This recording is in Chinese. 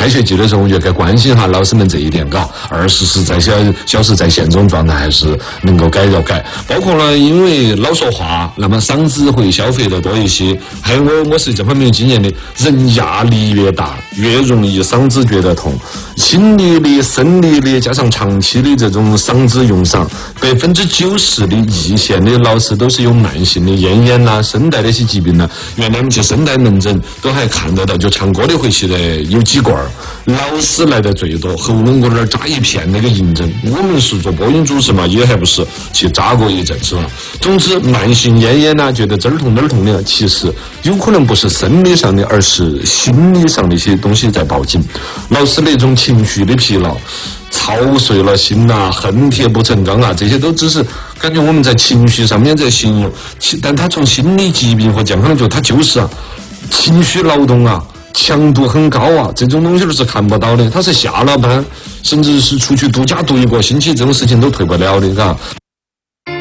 开学季的时候，我觉得该关心哈老师们这一点，嘎，24时小时在线这种状态还是能够改要改。包括呢，因为老说话，那么嗓子会消费的多一些。还有我是这方面有经验的，人压力越大，越容易嗓子觉得痛。心理的、生理的，加上长期的这种嗓子用嗓，90%的一线的老师都是有慢性的咽炎呐、声带那些疾病呐。原来我们去声带门诊都还看得到，就唱歌的回去的有几罐儿，老师来的最多，喉咙窝那儿扎一片那个银针。我们是做播音主持嘛，也还不是去扎过一阵，是吧？总之，慢性咽炎呐，觉得这儿痛那儿痛的，其实有可能不是生理上的，而是心理上的一些东西在报警。老师那种情绪的疲劳，操碎了心呐、恨铁不成钢啊，这些都只是感觉我们在情绪上面在形容，但他从心理疾病和健康角度，他就是情绪劳动啊，强度很高啊，这种东西是看不到的，他是下了班，甚至是出去度假度一个星期，这种事情都退不了的，嘎。